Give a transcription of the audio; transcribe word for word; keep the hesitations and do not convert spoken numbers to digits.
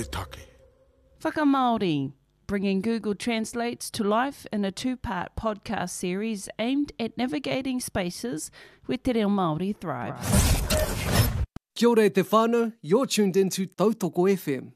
take. Whakamāori, bringing Google Translates to life in a two-part podcast series aimed at navigating spaces where te reo Māori thrive. Kia ora e te whānau, you're tuned into Tautoko F M.